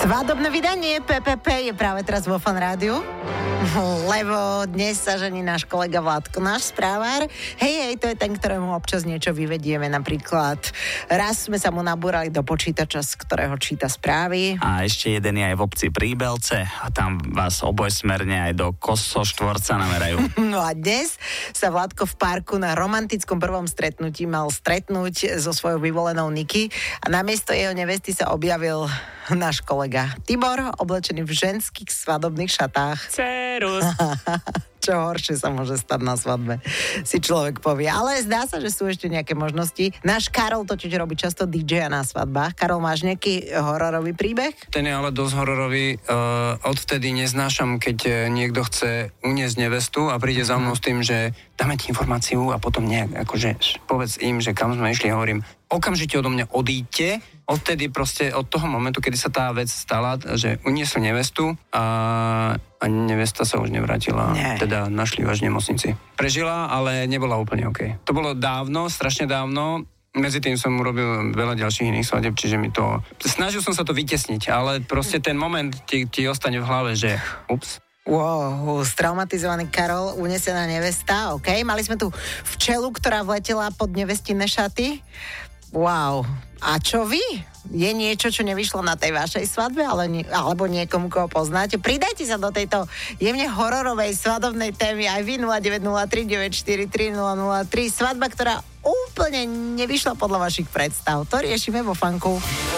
Svadobné vydanie PPP je práve teraz vo Fan Rádiu, lebo dnes sa žení náš kolega Vládko, náš správár. Hej, to je ten, ktorému občas niečo vyvedieme. Napríklad raz sme sa mu nabúrali do počítača, z ktorého číta správy. A ešte jeden je aj v obci Príbelce a tam vás obojsmerne aj do kosoštvorca namerajú. No a dnes sa Vládko v parku na romantickom prvom stretnutí mal stretnúť so svojou vyvolenou Niky a namiesto jeho nevesty sa objavil náš kolega Tibor, oblečený v ženských svadobných šatách. Cerus. Čo horšie sa môže stať na svadbe, si človek povie. Ale zdá sa, že sú ešte nejaké možnosti. Náš Karol totiž robí často DJ-a na svadbách. Karol, máš nejaký hororový príbeh? Ten je ale dosť hororový. Odvtedy neznášam, keď niekto chce uniesť nevestu a príde za mnou s tým, že dáme ti informáciu a potom nejak, akože povedz im, že kam sme išli, hovorím, okamžite odo mňa odíďte. Odtedy proste, od toho momentu, kedy sa tá vec stala, že uniesol nevestu a nevesta sa už nevrátila. Nie. Teda našli až v nemocnici. Prežila, ale nebola úplne OK. To bolo dávno, strašne dávno. Medzi tým som urobil veľa ďalších iných svadieb, čiže mi to... Snažil som sa to vytesniť, ale proste ten moment ti ostane v hlave, že ups. Wow, straumatizovaný Karol, unesená nevesta, OK. Mali sme tu včelu, ktorá vletela pod nevestinné šaty. Wow. A čo vy? Je niečo, čo nevyšlo na tej vašej svadbe, alebo niekomu, koho poznáte? Pridajte sa do tejto jemne hororovej svadobnej témy aj vy 0903 943 003. Svadba, ktorá úplne nevyšla podľa vašich predstav. To riešime vo Fanku.